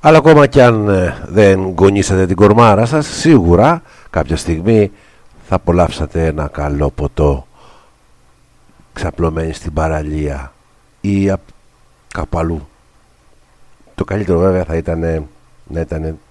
Αλλά ακόμα κι αν δεν γκονίσατε την κορμάρα σας, σίγουρα κάποια στιγμή θα απολαύσατε ένα καλό ποτό ξαπλωμένοι στην παραλία ή κάπου αλλού. Το καλύτερο βέβαια θα ήταν να ήταν